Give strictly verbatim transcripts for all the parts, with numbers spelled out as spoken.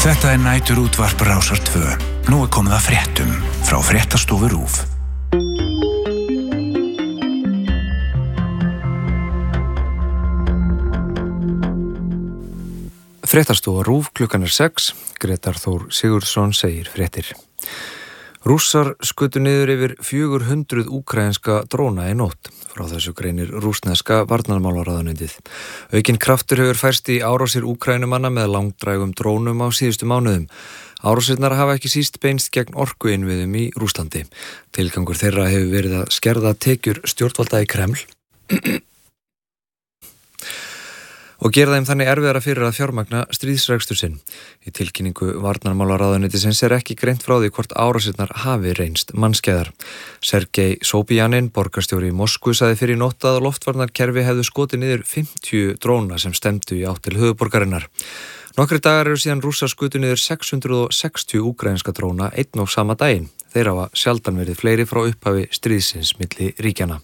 Þetta er nætur útvarp Rásar tvö. Nú er komið að fréttum frá Fréttastofu RÚV. Fréttastofa RÚV klukkan er sex. Gretar Þór Sigurðsson segir fréttir. Rússar skutu niður yfir fjögur hundruð úkraínska dróna í nótt. Frá þessu greinir rússneska varnarmálaráðuneytið. Aukinn kraftur hefur færst í árásir úkrænumanna með langdrægum drónum á síðustu mánuðum. Árásirnar hafa ekki síst beinst gegn orkuinnviðum í Rússlandi. Tilgangur þeirra hefur verið að skerða tekjur stjórnvalda í Kreml og gera þeim þannig erfiðara fyrir að fjármagna stríðsrekstur sinn. Í tilkynningu varnarmálaráðuneytisins er ekki greint frá því hvort árásirnar hafi reynst mannskæðar. Sergei Sobyanin, borgarstjóri í Moskvu, sagði fyrir nótt að loftvarnarkerfi hefðu skotið niður fimmtíu dróna sem stefndu í átt til höfuðborgarinnar. Nokkrir dagar eru síðan Rússar skutu niður sex hundruð sextíu úkraínska dróna einn og sama daginn. Þeir hafa sjaldan verið fleiri frá upphafi stríðsins milli ríkjanna.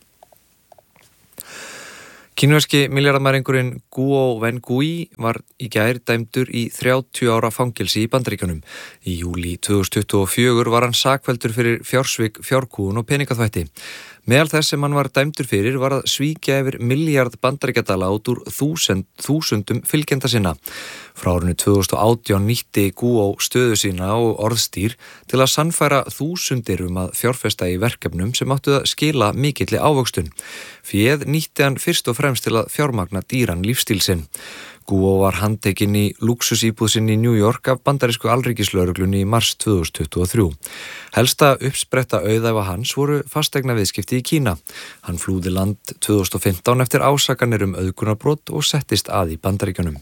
Kínverski milljarðamæringurinn Guo Wengui var í gær dæmdur í þrjátíu ára fangelsi í Bandaríkjunum. Í júlí tvö þúsund tuttugu og fjögur var hann sakfelldur fyrir fjársvik, fjárkúgun og peningaþvætti. Meðal þess sem hann var dæmdur fyrir var að svíkja yfir milljarð bandaríkjadala út úr þúsund, þúsundum fylgjenda sinna. Frá árinu tvö þúsund og átján nýtti Guo stöðu sína og orðstýr til að sannfæra þúsundir um að fjárfesta í verkefnum sem áttu að skila mikilli ávöxtun. Féð nýtti hann fyrst og fremst til að fjármagna dýran lífstíl sinn. Guo var handtekinn í lúxusíbúð sinni í New York af bandarísku alríkislögreglunni í mars tvö þúsund tuttugu og þrjú. Helsta uppspretta auðæfa hans voru fasteigna viðskipti í Kína. Hann flúði land tvö þúsund og fimmtán eftir ásakanir um auðgunarbrot og settist að í Bandaríkjunum.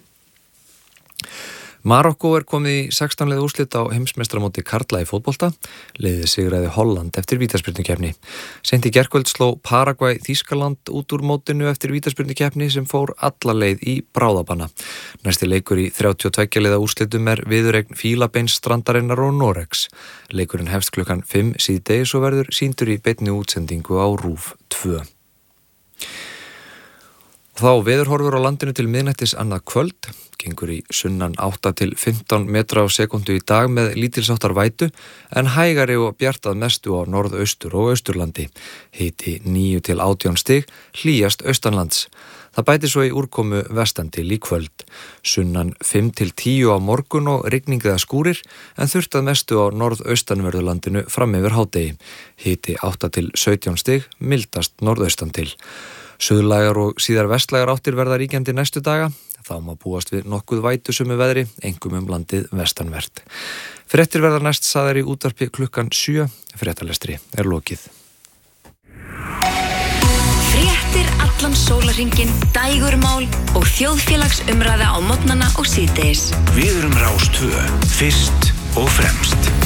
Marokkó er komið í sextán liða úrslit á heimsmeistaramóti karla í fótbolta. Liðið sigraði Holland eftir vítaspyrnukeppni. Seint í gærkvöld sló Paragvæ Þýskaland út úr mótinu eftir vítaspyrnukeppni sem fór alla leið í bráðabanna. Næsti leikur í þrjátíu og tveggja liða úrslitum er viðureign Fílabeins strandarinnar og Noregs. Leikurinn hefst klukkan fimm síðdegis og verður sýndur í beinni útsendingu á RÚV tvö. Þá veðurhorfur á landinu til miðnættis annað kvöld, gengur í sunnan átta til fimmtán metra á sekundu í dag með lítilsháttar vætu, en hægari og bjartað mestu á norðaustur og austurlandi. Hiti níu til átján stig, hlýjast austanlands. Það bæti svo í úrkomu vestan til í kvöld. Sunnan fimm til tíu á morgun og rigning eða skúrir, en þurft að mestu á norðaustanverðurlandinu fram yfir hádegi. Hiti átta til sautján stig, mildast norðaustan til. Suðlægar og síðar vestlægar áttir verða ríkjandi næstu daga. Þá má búast við nokkuð vætusömu veðri, einkum um landið vestanvert. Fréttir verða næst sagðar í útvarpi klukkan sjö. Fréttalestri er lokið. Fréttir allan sólarhringinn, dægurmál og þjóðfélagsumræða á morgnana og síðdegis. Við erum Rás tvö, fyrst og fremst.